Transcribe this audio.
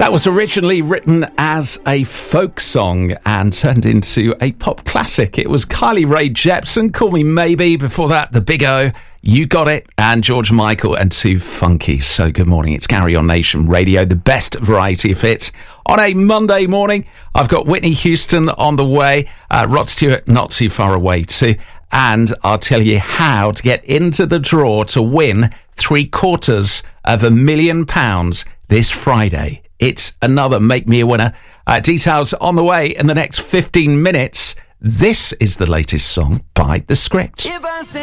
That was originally written as a folk song and turned into a pop classic. It was Kylie Rae Jepsen, Call Me Maybe. Before that, The Big O, You Got It, and George Michael and Too Funky. So good morning. It's Gary on Nation Radio, the best variety of hits. On a Monday morning, I've got Whitney Houston on the way, Rod Stewart not too far away too. And I'll tell you how to get into the draw to win £750,000 this Friday. It's another Make Me a Winner. Details on the way in the next 15 minutes. This is the latest song by The Script.